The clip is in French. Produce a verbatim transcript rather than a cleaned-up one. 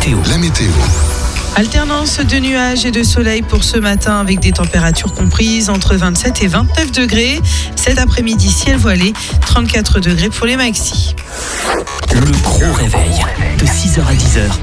météo. La météo. Alternance de nuages et de soleil pour ce matin avec des températures comprises entre vingt-sept et vingt-neuf degrés. Cet après-midi, ciel voilé, trente-quatre degrés pour les maxis. Le gros réveil de six heures à dix heures